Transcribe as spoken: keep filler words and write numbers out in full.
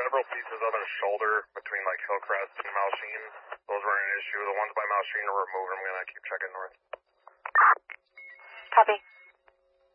several pieces of his shoulder between like Hillcrest and Malsheen. Those weren't an issue. The ones by Malsheen are removed. I'm gonna keep checking north. Copy.